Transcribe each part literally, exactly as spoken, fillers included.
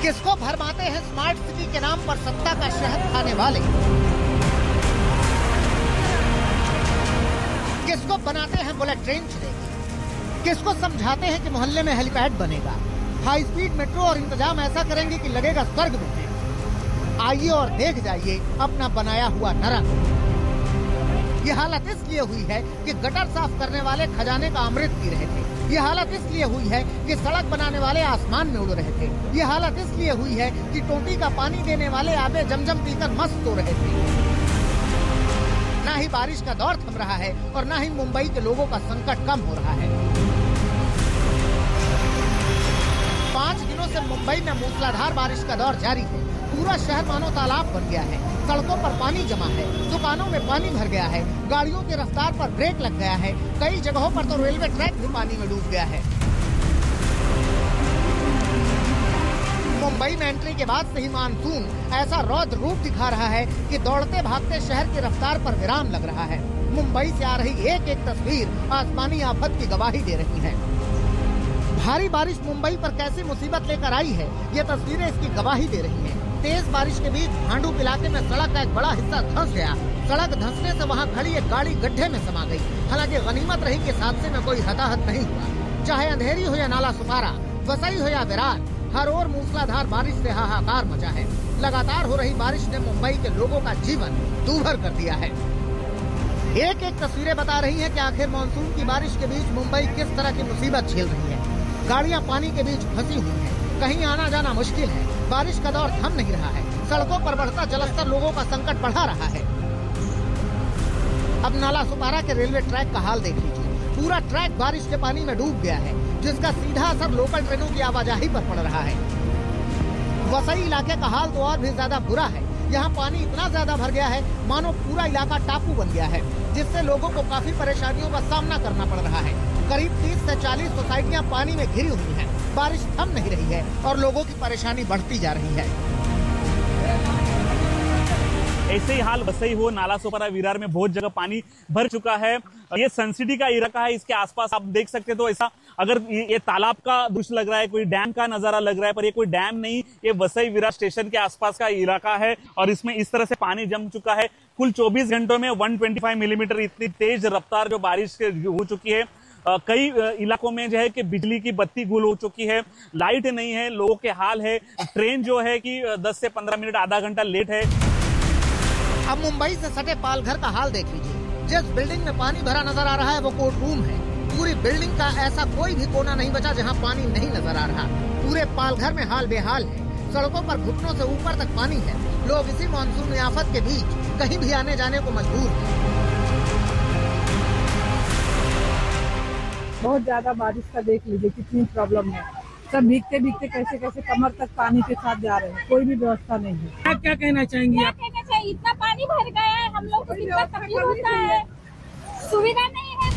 किसको भरमाते हैं smart city के नाम पर सत्ता का शहद खाने वाले, किसको बनाते हैं बुलेट ट्रेन चलेगी, किसको समझाते हैं कि मोहल्ले में हेलीपैड बनेगा, हाई स्पीड मेट्रो और इंतजाम ऐसा करेंगे कि लगेगा स्वर्ग में। आइए और देख जाइए अपना बनाया हुआ नरक। ये हालत इसलिए हुई है कि गटर साफ करने वाले खजाने का अमृत पी रहे थे। ये हालत इसलिए हुई है कि सड़क बनाने वाले आसमान में उड़ रहे थे। ये हालत इसलिए हुई है कि टोटी का पानी देने वाले आबे जमजम पीकर मस्त हो रहे थे। ना ही बारिश का दौर थम रहा है और ना ही मुंबई के लोगों का संकट कम हो रहा है। पाँच दिनों से मुंबई में मूसलाधार बारिश का दौर जारी है। पूरा शहर मानो तालाब बन गया है। सड़कों पर पानी जमा है, दुकानों में पानी भर गया है, गाड़ियों की रफ्तार पर ब्रेक लग गया है। कई जगहों पर तो रेलवे ट्रैक भी पानी में डूब गया है। मुंबई में एंट्री के बाद से ही मानसून ऐसा रौद्र रूप दिखा रहा है कि दौड़ते भागते शहर की रफ्तार पर विराम लग रहा है। मुंबई से आ रही एक एक तस्वीर आसमानी आफत की गवाही दे रही है। भारी बारिश मुंबई पर कैसी मुसीबत लेकर आई है, ये तस्वीरें इसकी गवाही दे रही हैं। तेज बारिश के बीच भांडुप इलाके में सड़क का एक बड़ा हिस्सा धंस गया। सड़क धंसने से वहां खड़ी एक गाड़ी गड्ढे में समा गई। हालांकि गनीमत रही कि इस हादसे में कोई हताहत नहीं हुआ। चाहे अंधेरी हो या नाला सुपारा, वसई हो या विरार, हर ओर मूसलाधार बारिश से हाहाकार मचा है। लगातार हो रही बारिश ने मुंबई के लोगों का जीवन दूभर कर दिया है। एक एक तस्वीरें बता रही हैं कि आखिर मानसून की बारिश के बीच मुंबई किस तरह की मुसीबत झेल रही है। गाड़ियां पानी के बीच फंसी हुई हैं, कहीं आना जाना मुश्किल है। बारिश का दौर थम नहीं रहा है। सड़कों पर बढ़ता जलस्तर लोगों का संकट बढ़ा रहा है। अब नाला सुपारा के रेलवे ट्रैक का हाल देख लीजिए। पूरा ट्रैक बारिश के पानी में डूब गया है, जिसका सीधा असर लोकल ट्रेनों की आवाजाही पर पड़ रहा है। वसई इलाके का हाल तो और भी ज्यादा बुरा है। यहाँ पानी इतना ज्यादा भर गया है मानो पूरा इलाका टापू बन गया है, जिससे लोगों को काफी परेशानियों का सामना करना पड़ रहा है। करीब तीस से चालीस सोसाइटियाँ पानी में घिरी हुई हैं। बारिश थम नहीं रही है और लोगों की परेशानी बढ़ती जा रही है। ऐसे ही हाल वसई हो, नाला सोपारा, विरार में बहुत जगह पानी भर चुका है। ये सन सिटी का इलाका है। इसके आसपास आप देख सकते तो ऐसा अगर ये तालाब का दृश्य लग रहा है, कोई डैम का नजारा लग रहा है, पर ये कोई डैम नहीं, ये वसई विरार स्टेशन के आसपास का इलाका है और इसमें इस तरह से पानी जम चुका है। कुल चौबीस घंटों में एक सौ पच्चीस मिलीमीटर इतनी तेज रफ्तार जो बारिश हो चुकी है। कई इलाकों में जो है कि बिजली की बत्ती गुल हो चुकी है, लाइट नहीं है, लोगों के हाल है। ट्रेन जो है कि दस से पंद्रह मिनट आधा घंटा लेट है। अब मुंबई से सटे पालघर का हाल देख लीजिए। जिस बिल्डिंग में पानी भरा नजर आ रहा है वो कोर्ट रूम है। पूरी बिल्डिंग का ऐसा कोई भी कोना नहीं बचा जहां पानी नहीं नजर आ रहा। पूरे पालघर में हाल बेहाल है। सड़कों पर घुटनों से ऊपर तक पानी है। लोग इसी मानसून आफत के बीच कहीं भी आने जाने को मजबूर हैं। बहुत ज्यादा बारिश का देख लीजिए कितनी प्रॉब्लम है। सब भीगते भीगते कैसे कैसे कमर तक पानी के साथ जा रहे हैं। कोई भी व्यवस्था नहीं है। क्या क्या कहना चाहेंगी आप? क्या कहना चाहिए? इतना पानी भर गया है, हम लोग को कितना तकलीफ होता है, सुविधा नहीं है।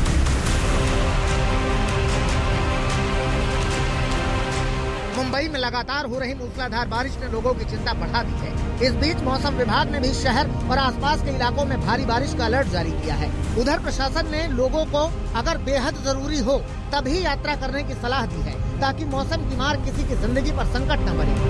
मुंबई में लगातार हो रही मूसलाधार बारिश ने लोगों की चिंता बढ़ा दी है। इस बीच मौसम विभाग ने भी शहर और आसपास के इलाकों में भारी बारिश का अलर्ट जारी किया है। उधर प्रशासन ने लोगों को अगर बेहद जरूरी हो तभी यात्रा करने की सलाह दी है, ताकि मौसम की मार किसी की जिंदगी पर संकट न बने।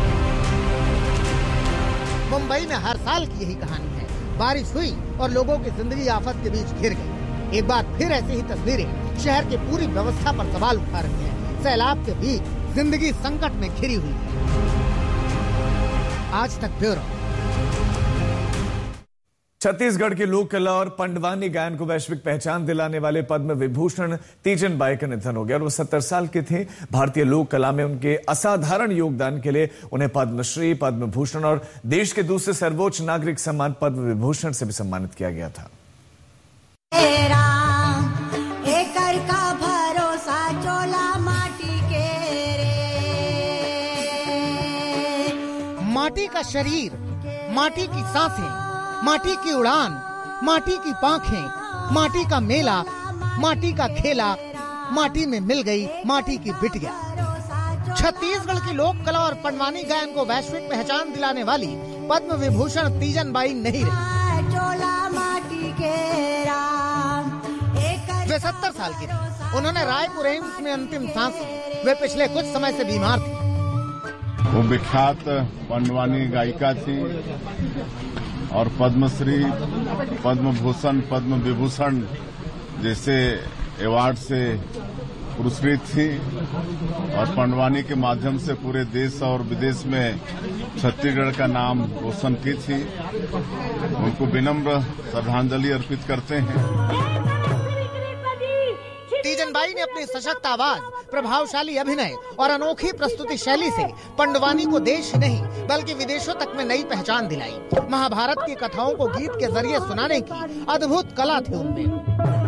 मुंबई में हर साल की यही कहानी है। बारिश हुई और लोगों की जिंदगी आफत के बीच घिर गई। एक बार फिर ऐसी ही तस्वीरें शहर की पूरी व्यवस्था पर सवाल उठा रही हैं। सैलाब के बीच जिंदगी संकट में घिरी हुई है। आज तक ब्यूरो। छत्तीसगढ़ की लोक कला और पंडवानी गायन को वैश्विक पहचान दिलाने वाले पद्म विभूषण तीजन बाई का निधन हो गया और वो सत्तर साल के थे। भारतीय लोक कला में उनके असाधारण योगदान के लिए उन्हें पद्मश्री, पद्म भूषण और देश के दूसरे सर्वोच्च नागरिक सम्मान पद्म विभूषण से भी सम्मानित किया गया था। माटी का शरीर, माटी की सांसें, माटी की उड़ान, माटी की पांखें, माटी का मेला, माटी का खेला, माटी में मिल गई माटी की बिटिया। छत्तीसगढ़ की लोक कला और पंडवानी गायन को वैश्विक पहचान दिलाने वाली पद्म विभूषण तीजन बाई नहीं रही। वे सत्तर साल की थी। उन्होंने रायपुर एम्स में अंतिम सांस ली। वे पिछले कुछ समय से बीमार थी। वो विख्यात पंडवानी गायिका थी और पद्मश्री, पद्म भूषण, पद्म विभूषण जैसे अवार्ड से पुरस्कृत थी और पंडवानी के माध्यम से पूरे देश और विदेश में छत्तीसगढ़ का नाम रोशन की थी। उनको विनम्र श्रद्धांजलि अर्पित करते हैं। तीजन बाई ने अपनी सशक्त आवाज, प्रभावशाली अभिनय और अनोखी प्रस्तुति शैली से पंडवानी को देश नहीं बल्कि विदेशों तक में नई पहचान दिलाई। महाभारत की कथाओं को गीत के जरिए सुनाने की अद्भुत कला थी उनमें।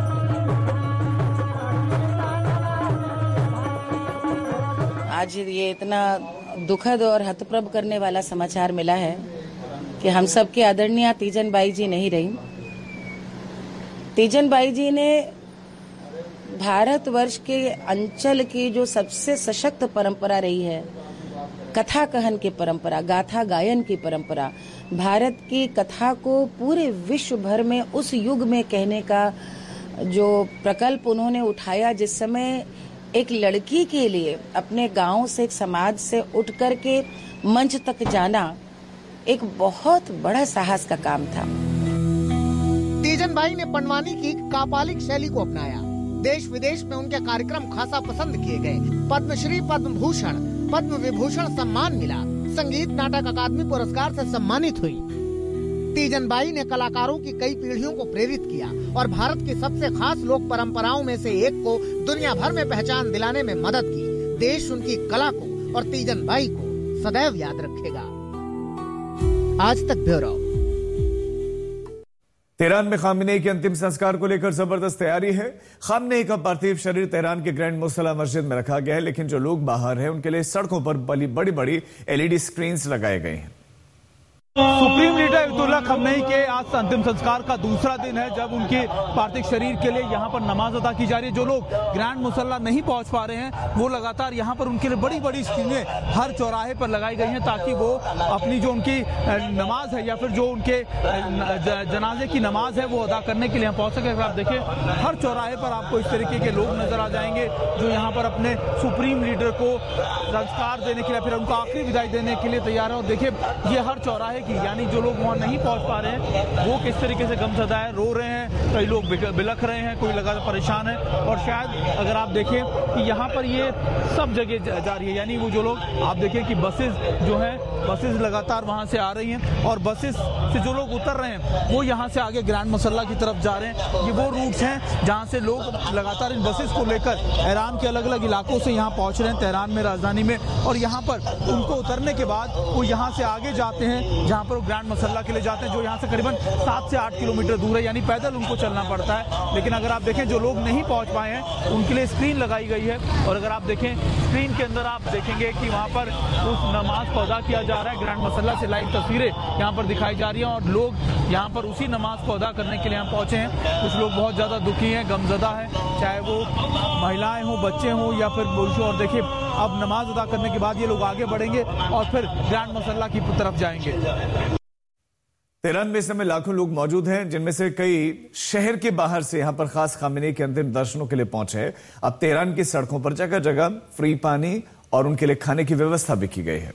आज ये इतना दुखद और हतप्रभ करने वाला समाचार मिला है कि हम सबके आदरणीय तीजन बाई जी नहीं रही। तीजन बाई जी ने भारतवर्ष के अंचल की जो सबसे सशक्त परंपरा रही है, कथा कहन की परंपरा, गाथा गायन की परंपरा, भारत की कथा को पूरे विश्व भर में उस युग में कहने का जो प्रकल्प उन्होंने उठाया, जिस समय एक लड़की के लिए अपने गांव से, एक समाज से उठ कर के मंच तक जाना एक बहुत बड़ा साहस का काम था। तीजन बाई ने पंडवानी की कापालिक शैली को अपनाया। देश विदेश में उनके कार्यक्रम खासा पसंद किए गए। पद्मश्री, पद्म भूषण, पद्म विभूषण सम्मान मिला। संगीत नाटक अकादमी पुरस्कार से सम्मानित हुई। तीजन बाई ने कलाकारों की कई पीढ़ियों को प्रेरित किया और भारत की सबसे खास लोक परंपराओं में से एक को दुनिया भर में पहचान दिलाने में मदद की। देश उनकी कला को और तीजन बाई को सदैव याद रखेगा। आज तक ब्यूरो। तेहरान में खामनेई के अंतिम संस्कार को लेकर जबरदस्त तैयारी है। खामनेई का पार्थिव शरीर तेहरान के ग्रैंड मुसल्ला मस्जिद में रखा गया है, लेकिन जो लोग बाहर हैं उनके लिए सड़कों पर बड़ी बड़ी एलईडी स्क्रीन्स लगाए गए हैं। सुप्रीम लीडर अयतुल्ला खamenei के आज अंतिम संस्कार का दूसरा दिन है, जब उनके पार्थिव शरीर के लिए यहाँ पर नमाज अदा की जा रही है। जो लोग ग्रैंड मुसल्ला नहीं पहुँच पा रहे हैं वो लगातार यहाँ पर उनके लिए बड़ी बड़ी स्क्रीनें हर चौराहे पर लगाई गई हैं, ताकि वो अपनी जो उनकी नमाज है या फिर जो उनके जनाजे की नमाज है वो अदा करने के लिए यहाँ पहुँच सके। अगर आप देखें हर चौराहे पर आपको इस तरीके के लोग नजर आ जाएंगे जो यहाँ पर अपने सुप्रीम लीडर को संस्कार देने के लिए, फिर उनको आखिरी विदाई देने के लिए तैयार है। और देखिए ये हर चौराहे की, यानी जो लोग वहां नहीं पहुंच पा रहे हैं वो किस तरीके से गमज़दा है, रो रहे हैं, कई लोग बिलख रहे हैं, कोई लगातार परेशान है। और शायद अगर आप देखें कि यहाँ पर ये सब जगह जा रही है, यानी वो जो लोग आप देखें कि बसेस जो है बसेस लगातार वहां से आ रही हैं और बसेस से जो लोग उतर रहे हैं वो यहाँ से आगे ग्रैंड मुसल्ला की तरफ जा रहे हैं। ये वो रूट्स हैं जहाँ से लोग लगातार इन बसेस को लेकर ईरान के अलग अलग इलाकों से यहाँ पहुँच रहे हैं, तेहरान में, राजधानी में, और यहाँ पर उनको उतरने के बाद वो यहाँ से आगे जाते हैं जहाँ पर वो ग्रैंड मुसल्ला के लिए जाते हैं, जो यहाँ से करीबन सात से आठ किलोमीटर दूर है, यानी पैदल उनको चलना पड़ता है। लेकिन अगर आप देखें जो लोग नहीं पहुँच पाए हैं उनके लिए स्क्रीन लगाई गई है, और अगर आप देखें स्क्रीन के अंदर आप देखेंगे कि वहाँ पर उस नमाज को अदा किया जा रहा है। ग्रैंड मुसल्ला से लाइव तस्वीरें यहाँ पर दिखाई जा रही हैं और लोग यहाँ पर उसी नमाज को अदा करने के लिए यहाँ पहुँचे हैं। कुछ लोग बहुत ज़्यादा दुखी हैं, गमज़दा हैं, चाहे वो महिलाएं हों, बच्चे हों या फिर पुरुष। और देखिए अब नमाज अदा करने के बाद ये लोग आगे बढ़ेंगे और फिर ग्रैंड मुसल्ला की तरफ जाएंगे। तेहरान में इस समय लाखों लोग मौजूद हैं, जिनमें से कई शहर के बाहर से यहां पर खास खामेनेई के अंतिम दर्शनों के लिए पहुंचे हैं। अब तेहरान की सड़कों पर जगह जगह फ्री पानी और उनके लिए खाने की व्यवस्था भी की गई है।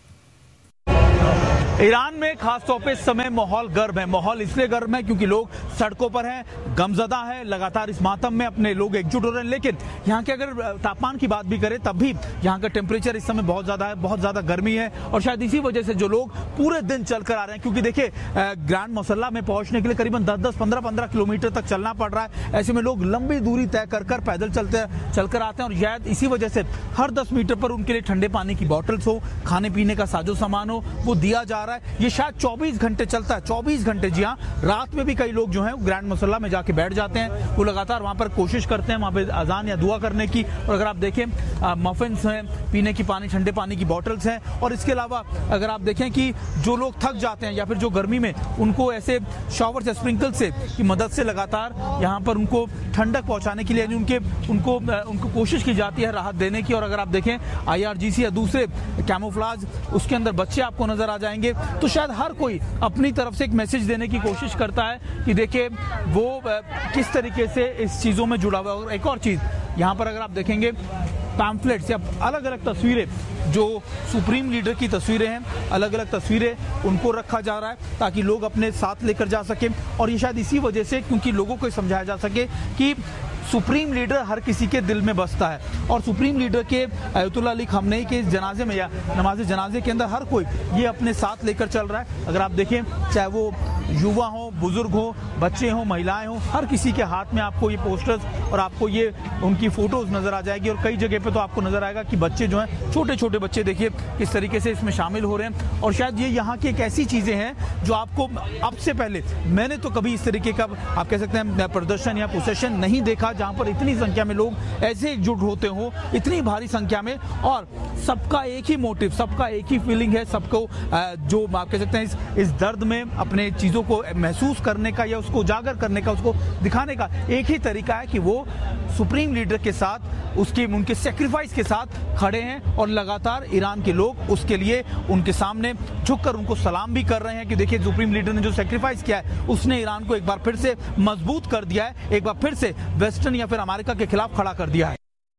ईरान में खासतौर पे इस समय माहौल गर्म है। माहौल इसलिए गर्म है क्योंकि लोग सड़कों पर हैं, गमज़दा है, लगातार इस मातम में अपने लोग एकजुट हो रहे हैं। लेकिन यहाँ के अगर तापमान की बात भी करें तब भी यहाँ का टेम्परेचर इस समय बहुत ज़्यादा है, बहुत ज़्यादा गर्मी है, और शायद इसी वजह से जो लोग पूरे दिन चलकर आ रहे हैं, क्योंकि देखिए ग्रैंड मुसल्ला में पहुँचने के लिए करीबन दस दस पंद्रह पंद्रह किलोमीटर तक चलना पड़ रहा है। ऐसे में लोग लंबी दूरी तय कर कर पैदल चलते चलकर आते हैं, और शायद इसी वजह से हर दस मीटर पर उनके लिए ठंडे पानी की बॉटल्स हो, खाने पीने का साजो सामान हो, वो दिया जा रहा है। ये शायद चौबीस घंटे चलता है, चौबीस घंटे। जी हाँ, रात में भी कई लोग जो हैं ग्रैंड मुसल्ला में जाके बैठ जाते हैं, वो लगातार वहां पर कोशिश करते हैं वहां पे अजान या दुआ करने की। और अगर आप देखें मफिन्स हैं, पीने की पानी, ठंडे पानी की बॉटल्स हैं, और इसके अलावा अगर आप देखें कि जो लोग थक जाते हैं या फिर जो गर्मी में उनको ऐसे शावर से, स्प्रिंकल से की मदद से लगातार यहाँ पर उनको ठंडक पहुंचाने के लिए उनके उनको उनको कोशिश की जाती है राहत देने की। और अगर आप देखें आई आर जी सी या दूसरे कैमोफ्लाज, उसके अंदर बच्चे आपको नजर आ जाएंगे। तो शायद हर कोई अपनी तरफ से एक मैसेज देने की कोशिश करता है कि देखिए वो किस तरीके से इस चीज़ों में जुड़ा हुआ है। और एक और चीज़ यहाँ पर अगर आप देखेंगे पैम्फलेट्स या अलग अलग तस्वीरें, जो सुप्रीम लीडर की तस्वीरें हैं, अलग अलग तस्वीरें उनको रखा जा रहा है ताकि लोग अपने साथ लेकर जा सकें। और ये शायद इसी वजह से, क्योंकि लोगों को समझाया जा सके कि सुप्रीम लीडर हर किसी के दिल में बसता है, और सुप्रीम लीडर के अयतुल्लाह अली खamenei के जनाजे में या नमाज जनाजे के अंदर हर कोई ये अपने साथ लेकर चल रहा है। अगर आप देखें, चाहे वो युवा हो, बुजुर्ग हो, बच्चे हो, महिलाएं हो, हर किसी के हाथ में आपको ये पोस्टर्स और आपको ये उनकी फोटोज नजर आ जाएगी। और कई जगह पे तो आपको नजर आएगा कि बच्चे जो हैं, छोटे छोटे बच्चे, देखिए किस तरीके से इसमें शामिल हो रहे हैं। और शायद ये यहाँ की एक ऐसी चीजें हैं जो आपको अब से पहले, मैंने तो कभी इस तरीके का आप कह सकते हैं प्रदर्शन या प्रोसेशन नहीं देखा जहां पर इतनी संख्या में लोग ऐसे एकजुट होते हो, इतनी भारी संख्या में, और सबका एक ही मोटिव, सबका एक ही फीलिंग है, सबको जो आप कह सकते हैं इस, इस दर्द में अपने चीजों को महसूस करने का या उसको उजागर करने का, उसको दिखाने का एक ही तरीका है कि वो सुप्रीम लीडर के साथ, उसके उनके सेक्रीफाइस के साथ खड़े हैं। और लगातार ईरान के लोग उसके लिए उनके सामने झुककर उनको सलाम भी कर रहे हैं कि देखिए सुप्रीम लीडर ने जो सेक्रीफाइस किया है उसने ईरान को एक बार फिर से मजबूत कर दिया है, एक बार फिर से वेस्टर्न या फिर अमेरिका के खिलाफ खड़ा कर दिया है।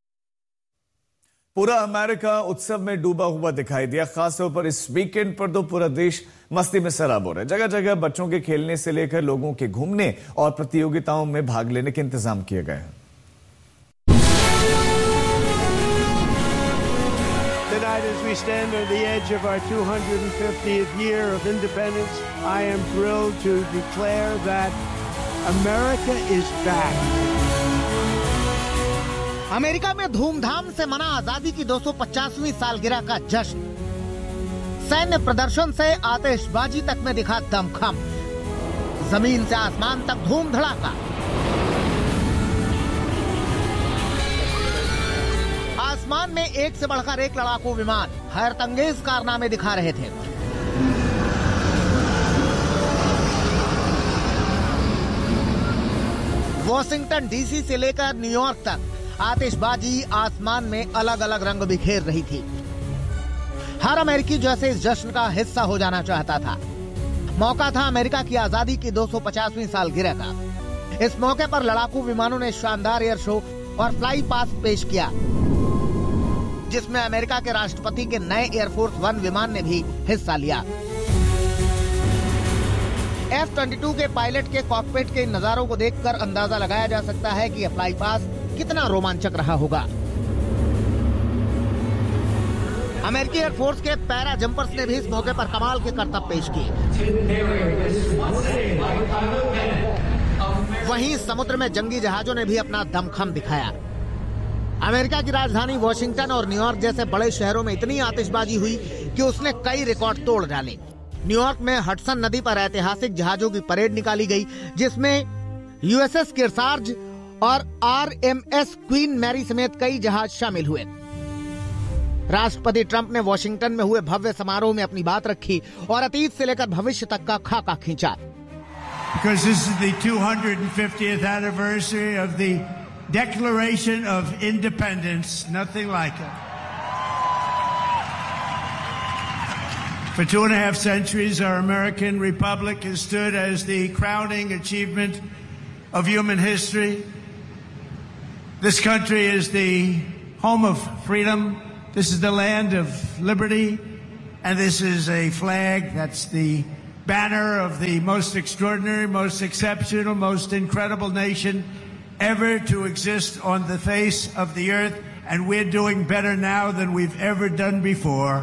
पूरा अमेरिका उत्सव में डूबा हुआ दिखाई दिया। खासतौर पर इस वीकेंड पर तो पूरा देश मस्ती में सराब हो रहा है। जगह जगह बच्चों के खेलने से लेकर लोगों के घूमने और प्रतियोगिताओं में भाग लेने के इंतजाम किए गए हैं। Tonight, as we stand on the edge of our two hundred fiftieth year of independence, I am thrilled to declare that America is back. America में धूमधाम से मना आजादी की दो सौ पचासवीं सालगिरह का जश्न। सैन्य प्रदर्शन से आतिशबाजी तक में दिखा दमखम। जमीन से आसमान तक धूम धड़ाका। आसमान में एक से बढ़कर एक लड़ाकू विमान हैरतअंगेज कारनामे दिखा रहे थे। वॉशिंगटन डीसी से लेकर न्यूयॉर्क तक आतिशबाजी आसमान में अलग अलग रंग बिखेर रही थी। हर अमेरिकी जैसे इस जश्न का हिस्सा हो जाना चाहता था। मौका था अमेरिका की आजादी की दो सौ पचासवीं सालगिरह का। इस मौके पर लड़ाकू विमानों ने शानदार एयर शो और फ्लाई पास पेश किया, जिसमें अमेरिका के राष्ट्रपति के नए एयरफोर्स वन विमान ने भी हिस्सा लिया। एफ बाईस के पायलट के कॉकपिट के इन नजारों को देखकर अंदाजा लगाया जा सकता है कि यह फ्लाई पास कितना रोमांचक रहा होगा। अमेरिकी एयरफोर्स के पैरा जंपर्स ने भी इस मौके पर कमाल के करतब पेश किए। वहीं समुद्र में जंगी जहाजों ने भी अपना दमखम दिखाया। अमेरिका की राजधानी वॉशिंगटन और न्यूयॉर्क जैसे बड़े शहरों में इतनी आतिशबाजी हुई कि उसने कई रिकॉर्ड तोड़ डाले। न्यूयॉर्क में हडसन नदी पर ऐतिहासिक जहाजों की परेड निकाली गई, जिसमें यूएसएस केरसार्ज और आरएमएस क्वीन मैरी समेत कई जहाज शामिल हुए। राष्ट्रपति ट्रंप ने वॉशिंगटन में हुए भव्य समारोह में अपनी बात रखी और अतीत से लेकर भविष्य तक का खाका खींचा। Because this is the two hundred fiftieth anniversary of the Declaration of Independence, nothing like it. For two and a half centuries, our American Republic has stood as the crowning achievement of human history. This country is the home of freedom. This is the land of liberty. And this is a flag that's the banner of the most extraordinary, most exceptional, most incredible nation ever to exist on the face of the earth. And we're doing better now than we've ever done before.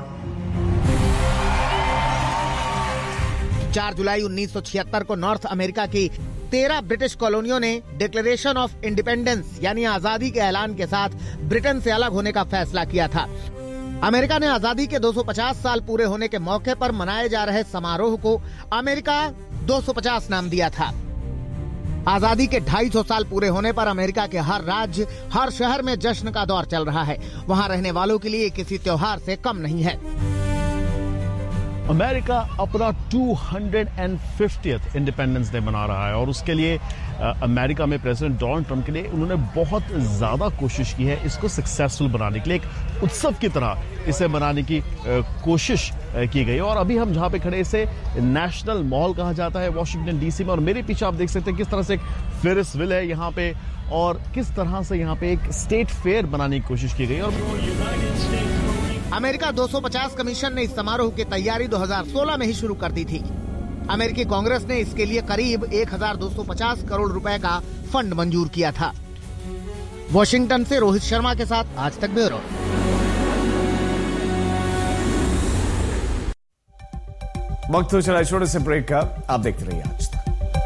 चार जुलाई उन्नीस सौ छिहत्तर को north America की तेरह British कॉलोनियों ने declaration of independence यानी आजादी के ऐलान के साथ ब्रिटेन से अलग होने का फैसला किया था। अमेरिका ने आजादी के दो सौ पचास साल पूरे होने के मौके पर मनाए जा रहे समारोह को अमेरिका दो सौ पचास नाम दिया था। आजादी के ढाई सौ साल पूरे होने पर अमेरिका के हर राज्य, हर शहर में जश्न का दौर चल रहा है। वहां रहने वालों के लिए किसी त्योहार से कम नहीं है। अमेरिका अपना two hundred fiftieth independence day मना रहा है और उसके लिए अमेरिका में प्रेसिडेंट डोनाल्ड ट्रंप के लिए उन्होंने बहुत ज़्यादा कोशिश की है इसको सक्सेसफुल बनाने के लिए, एक उत्सव की तरह इसे मनाने की कोशिश की गई। और अभी हम जहां पे खड़े इसे नेशनल मॉल कहा जाता है वॉशिंगटन डीसी में, और मेरे पीछे आप देख सकते हैं किस तरह से एक फेरिस व्हील है यहाँ पे और किस तरह से यहाँ पे एक स्टेट फेयर बनाने की कोशिश की गई। और अमेरिका दो सौ पचास कमीशन ने इस समारोह की तैयारी दो हज़ार सोलह में ही शुरू कर दी थी। अमेरिकी कांग्रेस ने इसके लिए करीब एक हज़ार दो सौ पचास करोड़ रुपए का फंड मंजूर किया था। वॉशिंगटन से रोहित शर्मा के साथ आज तक ब्यूरो। वक्त हो चला छोटे से ब्रेक का, आप देखते रहिए आज तक।